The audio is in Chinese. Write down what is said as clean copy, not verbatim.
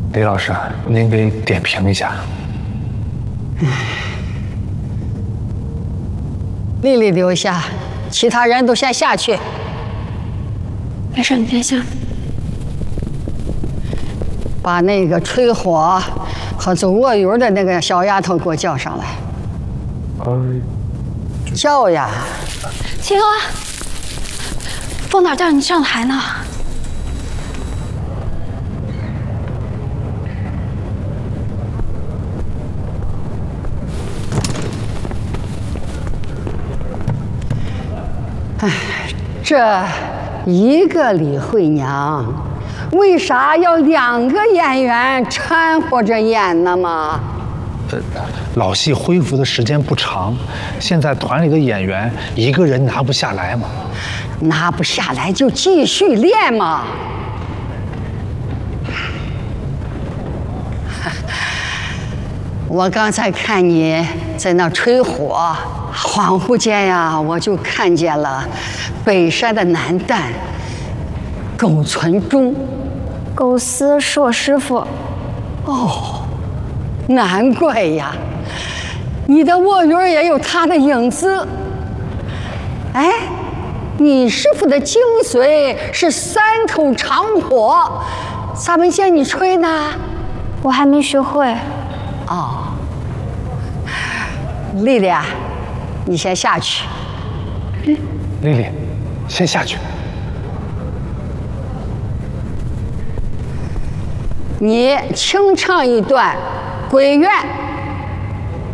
李老师，您给点评一下。 丽丽留下，其他人都先下去。 没事，你先下。 把那个吹火和走卧云的那个小丫头给我叫上来。叫呀！ 青娥，凤哪叫你上台呢？ 哎，这一个李慧娘，为啥要2个演员掺和着演呢嘛？ 老戏恢复的时间不长，现在团里的演员一个人拿不下来嘛。 拿不下来就继续练嘛。我刚才看你在那吹火，恍惚间呀，我就看见了北山的男旦苟存忠。 苟思是我师傅。 哦，难怪呀，你的卧云也有他的影子。哎，你师傅的精髓是3头长火，咋没见你吹呢？ 我还没学会。 哦，丽丽啊，你先下去。 丽丽，先下去。 你清唱一段《鬼怨》。